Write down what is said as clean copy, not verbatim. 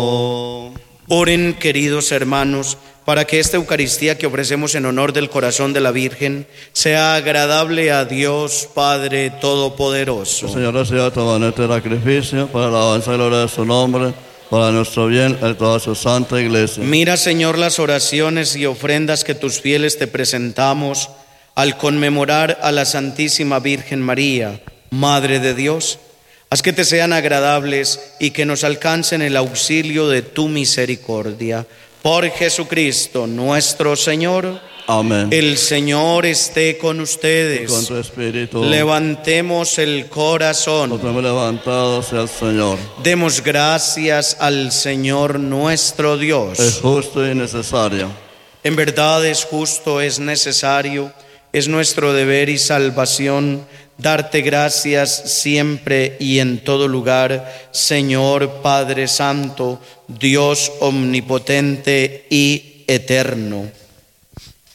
Oren, queridos hermanos, para que esta Eucaristía que ofrecemos en honor del corazón de la Virgen sea agradable a Dios Padre Todopoderoso. El Señor reciba todo nuestro sacrificio para la alabanza y gloria de su nombre, para nuestro bien y toda su santa iglesia. Mira, Señor, las oraciones y ofrendas que tus fieles te presentamos al conmemorar a la Santísima Virgen María, Madre de Dios. Haz que te sean agradables y que nos alcancen el auxilio de tu misericordia. Por Jesucristo nuestro Señor. Amén. El Señor esté con ustedes. Y con tu espíritu. Levantemos el corazón. Nos hemos levantado hacia el Señor. Demos gracias al Señor nuestro Dios. Es justo y necesario. En verdad es justo, es necesario, es nuestro deber y salvación darte gracias siempre y en todo lugar, Señor Padre Santo, Dios omnipotente y eterno.